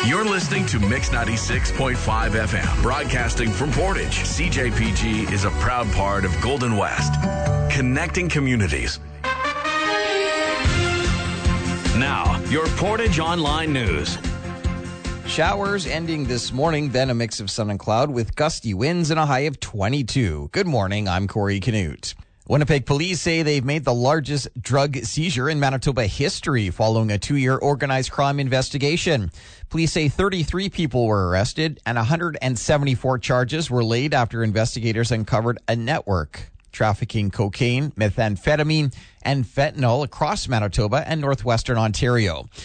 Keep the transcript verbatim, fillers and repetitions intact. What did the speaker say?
You're listening to Mix ninety-six point five F M, broadcasting from Portage. C J P G is a proud part of Golden West, connecting communities. Now, your Portage Online News. Showers ending this morning, then a mix of sun and cloud with gusty winds and a high of twenty-two. Good morning, I'm Corey Canute. Winnipeg police say they've made the largest drug seizure in Manitoba history following a two-year organized crime investigation. Police say thirty-three people were arrested and one hundred seventy-four charges were laid after investigators uncovered a network trafficking cocaine, methamphetamine, and fentanyl across Manitoba and northwestern Ontario.